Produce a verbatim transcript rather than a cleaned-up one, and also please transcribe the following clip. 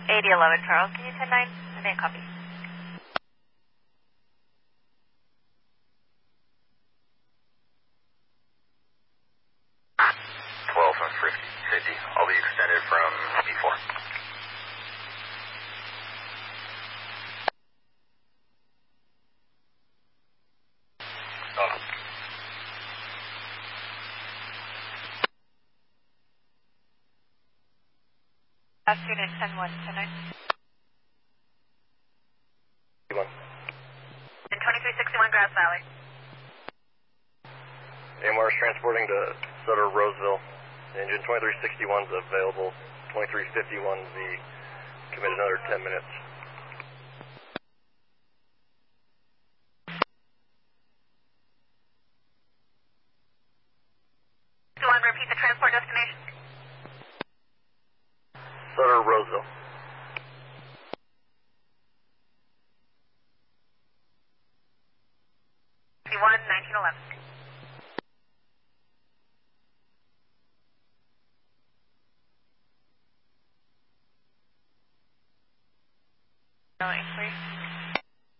eighty eleven Charles, can you ten nine? I didn't copy. twelve from fifty. I'll be extended from B four. Oh. Uh, student ten one, ten nine. one. And twenty-three sixty-one Grass Valley. A M R is transporting to Sutter, Roseville. Engine twenty-three sixty-one is available. twenty-three fifty-one will be committed another ten minutes. Do you want to repeat the transport destination? Sutter, Roseville. C one, nineteen eleven. Really?